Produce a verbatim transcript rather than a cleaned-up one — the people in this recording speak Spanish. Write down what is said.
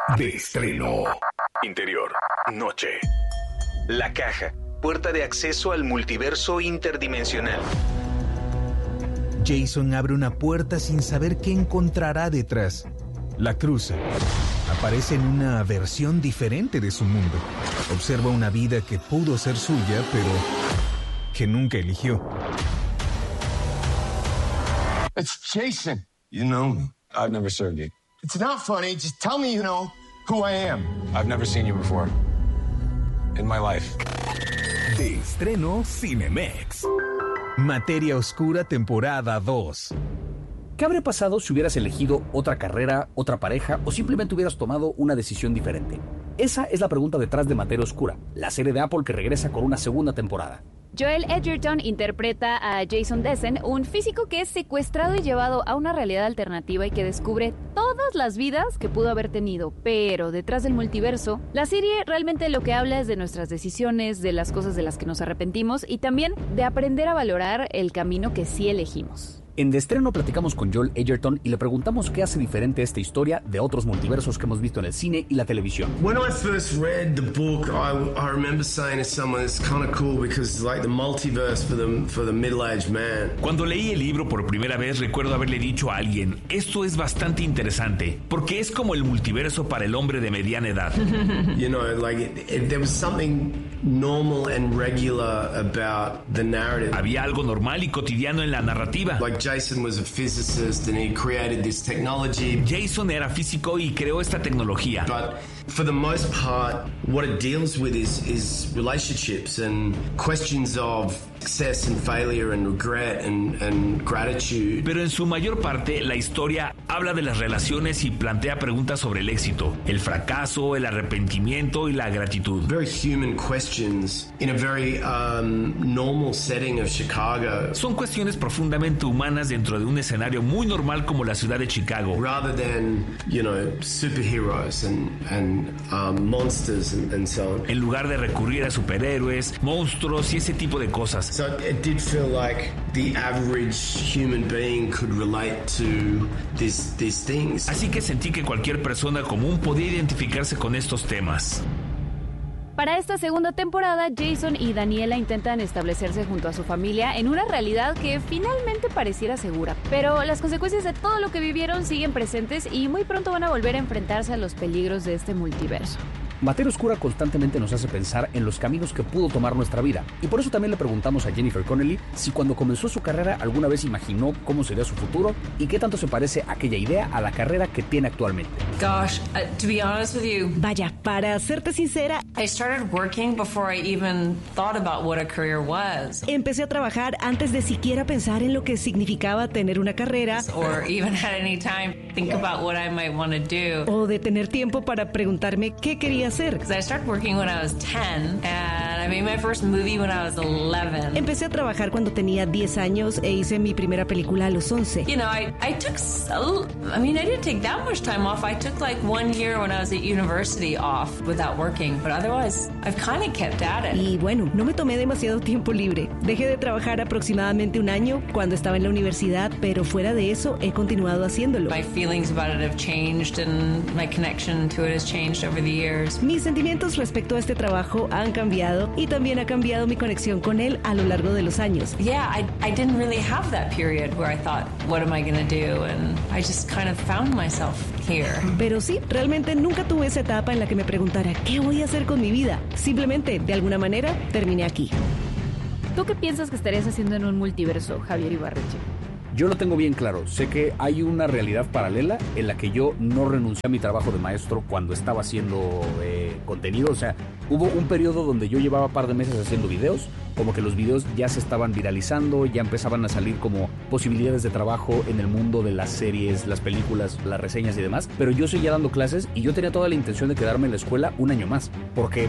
De estreno. Interior, noche. La caja, puerta de acceso al multiverso interdimensional. Jason abre una puerta sin saber qué encontrará detrás. La cruza. Aparece en una versión diferente de su mundo. Observa una vida que pudo ser suya, pero que nunca eligió. It's Jason. You know me. I've never served you. It's not funny. Just tell me you know who I am. I've never seen you before. In my life. De estreno Cinemex. Materia Oscura, temporada dos. ¿Qué habría pasado si hubieras elegido otra carrera, otra pareja o simplemente hubieras tomado una decisión diferente? Esa es la pregunta detrás de Materia Oscura, la serie de Apple que regresa con una segunda temporada. Joel Edgerton interpreta a Jason Dessen, un físico que es secuestrado y llevado a una realidad alternativa y que descubre todas las vidas que pudo haber tenido. Pero detrás del multiverso, la serie realmente lo que habla es de nuestras decisiones, de las cosas de las que nos arrepentimos y también de aprender a valorar el camino que sí elegimos. En De Estreno platicamos con Joel Edgerton y le preguntamos qué hace diferente esta historia de otros multiversos que hemos visto en el cine y la televisión. When I first read the book, I, I remember saying to someone, it's kind of cool because it's like the multiverse for the, for the middle-aged man. Cuando leí el libro por primera vez, recuerdo haberle dicho a alguien, esto es bastante interesante, porque es como el multiverso para el hombre de mediana edad. You know, like it, it, there was something normal and regular about the narrative. Había algo normal y cotidiano en la narrativa. Like Jason was a physicist and he created this technology. Jason era físico y creó esta tecnología. But for the most part, what it deals with is, is relationships and questions of success and failure and regret and, and gratitude. Pero en su mayor parte, la historia habla de las relaciones y plantea preguntas sobre el éxito, el fracaso, el arrepentimiento y la gratitud. Very human questions in a very um, normal setting of Chicago. Son cuestiones profundamente humanas dentro de un escenario muy normal como la ciudad de Chicago. Rather than, you know, superheroes and, and um, monsters and, and so on. En lugar de recurrir a superhéroes, monstruos y ese tipo de cosas. So it did feel like the average human being could relate to this, these things. Así que sentí que cualquier persona común podía identificarse con estos temas. Para esta segunda temporada, Jason y Daniela intentan establecerse junto a su familia en una realidad que finalmente pareciera segura. Pero las consecuencias de todo lo que vivieron siguen presentes y muy pronto van a volver a enfrentarse a los peligros de este multiverso. Materia Oscura constantemente nos hace pensar en los caminos que pudo tomar nuestra vida. Y por eso también le preguntamos a Jennifer Connelly si cuando comenzó su carrera alguna vez imaginó cómo sería su futuro y qué tanto se parece aquella idea a la carrera que tiene actualmente. Gosh, uh, to be honest with you, Vaya, para serte sincera, I started working before I even thought about what a career was. empecé a trabajar antes de siquiera pensar en lo que significaba tener una carrera Or even at any time think about what I might want to do. o de tener tiempo para preguntarme qué quería hacer. Because I started working when I was ten, and I made my first movie when I was eleven. Empecé a trabajar cuando tenía diez años e hice mi primera película a los once. You know, I, I took, so, I mean, I didn't take that much time off. I took like one year when I was at university off without working, but otherwise, I've kind of kept at it. Y bueno, no me tomé demasiado tiempo libre. Dejé de trabajar aproximadamente un año cuando estaba en la universidad, pero fuera de eso he continuado haciéndolo. My feelings about it have changed, and my connection to it has changed over the years. Mis sentimientos respecto a este trabajo han cambiado y también ha cambiado mi conexión con él a lo largo de los años. Yeah, I, I didn't really have that period where I thought, what am I going to do? And I just kind of found myself here. Pero sí, realmente nunca tuve esa etapa en la que me preguntara, ¿qué voy a hacer con mi vida? Simplemente, de alguna manera, terminé aquí. ¿Tú qué piensas que estarías haciendo en un multiverso, Javier Ibarreche? Yo lo tengo bien claro, sé que hay una realidad paralela en la que yo no renuncié a mi trabajo de maestro cuando estaba haciendo eh, contenido, o sea, hubo un periodo donde yo llevaba un par de meses haciendo videos, como que los videos ya se estaban viralizando, ya empezaban a salir como posibilidades de trabajo en el mundo de las series, las películas, las reseñas y demás, pero yo seguía dando clases y yo tenía toda la intención de quedarme en la escuela un año más, porque